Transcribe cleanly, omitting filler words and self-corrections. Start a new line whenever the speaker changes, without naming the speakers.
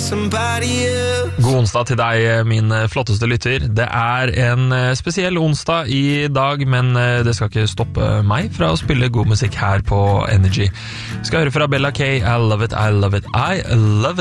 somebody else.
God onsdag til deg, min flotteste lytter. Det en spesiell onsdag i dag, men det skal ikke stoppe meg fra å spille god musikk her på Energy. Vi skal høre fra Bella K, I love it, I love it, I love it.